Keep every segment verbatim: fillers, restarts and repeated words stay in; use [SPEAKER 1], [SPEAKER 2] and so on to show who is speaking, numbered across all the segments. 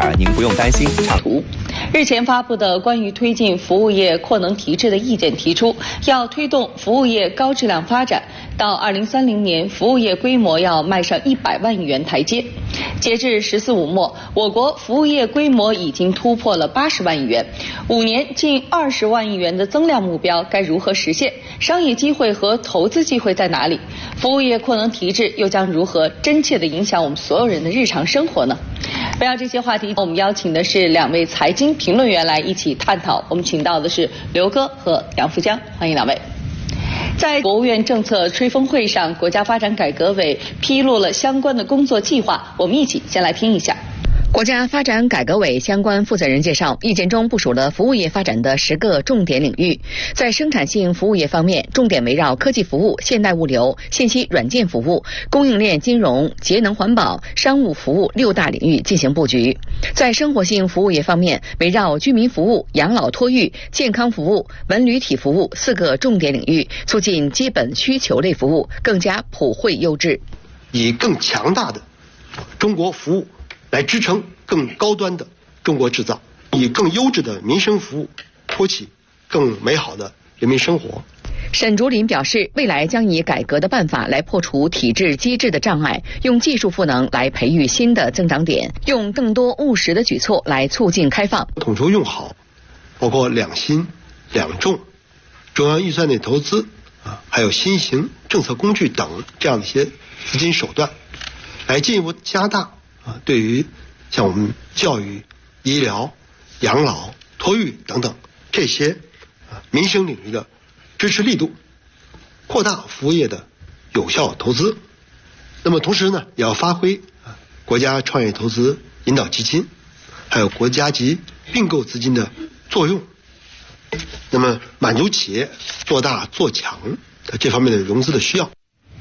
[SPEAKER 1] 儿您不用担心。
[SPEAKER 2] 图日前发布的关于推进服务业扩能提质的意见提出，要推动服务业高质量发展，到二零三零年，服务业规模要迈上一百万亿元台阶。截至“十四五”末，我国服务业规模已经突破了八十万亿元，五年近二十万亿元的增量目标该如何实现？商业机会和投资机会在哪里？服务业扩能提质又将如何真切地影响我们所有人的日常生活呢？围绕这些话题，我们邀请的是两位财经评论员来一起探讨。我们请到的是刘哥和杨富江，欢迎两位。在国务院政策吹风会上，国家发展改革委披露了相关的工作计划，我们一起先来听一下。国家发展改革委相关负责人介绍，意见中部署了服务业发展的十个重点领域。在生产性服务业方面，重点围绕科技服务、现代物流、信息软件服务、供应链金融、节能环保、商务服务六大领域进行布局。在生活性服务业方面，围绕居民服务、养老托育、健康服务、文旅体服务四个重点领域，促进基本需求类服务更加普惠优质，
[SPEAKER 3] 以更强大的中国服务来支撑更高端的中国制造，以更优质的民生服务托起更美好的人民生活。
[SPEAKER 2] 沈竹林表示，未来将以改革的办法来破除体制机制的障碍，用技术赋能来培育新的增长点，用更多务实的举措来促进开放。
[SPEAKER 3] 统筹用好包括两新两重、中央预算内投资啊，还有新型政策工具等这样的一些资金手段，来进一步加大啊对于像我们教育、医疗、养老、托育等等这些啊民生领域的支持力度，扩大服务业的有效投资。那么同时呢，也要发挥啊国家创业投资引导基金，还有国家级并购资金的作用。那么满足企业做大做强的这方面的融资的需要。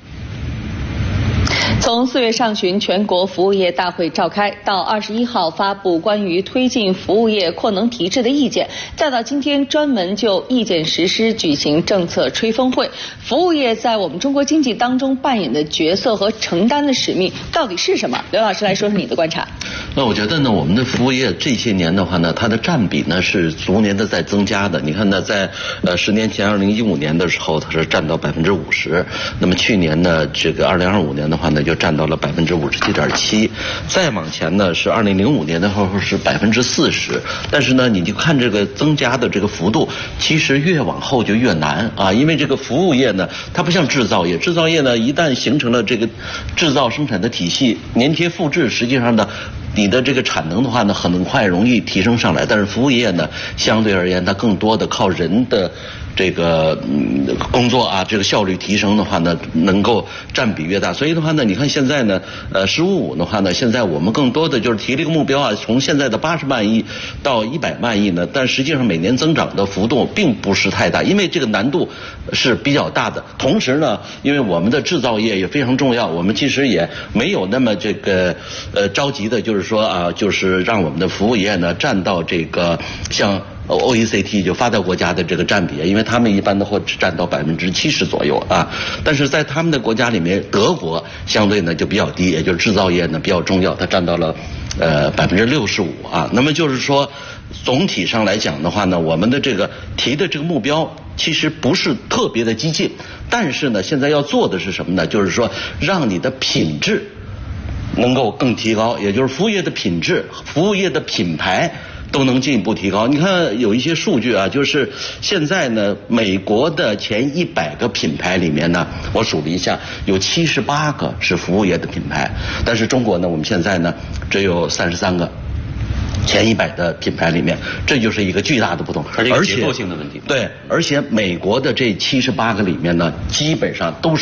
[SPEAKER 2] 从四月上旬全国服务业大会召开，到二十一号发布关于推进服务业扩能提质的意见，再到今天专门就意见实施举行政策吹风会，服务业在我们中国经济当中扮演的角色和承担的使命到底是什么？刘老师来说说你的观察。
[SPEAKER 4] 那我觉得呢，我们的服务业这些年的话呢，它的占比呢是逐年的在增加的。你看呢，在呃十年前，二零一五年的时候，它是占到百分之五十。那么去年呢，这个二零二五年的话呢，就占到了百分之五十七点七。再往前呢，是二零零五年的时候是百分之四十。但是呢，你就看这个增加的这个幅度，其实越往后就越难啊，因为这个服务业呢，它不像制造业，制造业呢一旦形成了这个制造生产的体系，粘贴复制，实际上呢，你的这个产能的话呢，很快容易提升上来。但是服务业呢，相对而言，它更多的靠人的这个嗯工作啊，这个效率提升的话呢，能够占比越大。所以的话呢，你看现在呢，呃，十五五的话呢，现在我们更多的就是提了一个目标啊，从现在的八十万亿到一百万亿呢，但实际上每年增长的幅度并不是太大，因为这个难度是比较大的。同时呢，因为我们的制造业也非常重要，我们其实也没有那么这个呃着急的，就是说啊，就是让我们的服务业呢占到这个像O E C D 就发达国家的这个占比，因为他们一般都会占到百分之七十左右啊。但是在他们的国家里面，德国相对呢就比较低，也就是制造业呢比较重要，它占到了呃百分之六十五啊。那么就是说，总体上来讲的话呢，我们的这个提的这个目标其实不是特别的激进，但是呢，现在要做的是什么呢？就是说，让你的品质能够更提高，也就是服务业的品质、服务业的品牌都能进一步提高。你看有一些数据啊，就是现在呢，美国的前一百个品牌里面呢，我数了一下，有七十八个是服务业的品牌，但是中国呢，我们现在呢只有三十三个。前一百的品牌里面，这就是一个巨大的不同，
[SPEAKER 5] 而且结构性的问题。
[SPEAKER 4] 对，而且美国的这七十八个里面呢，基本上都是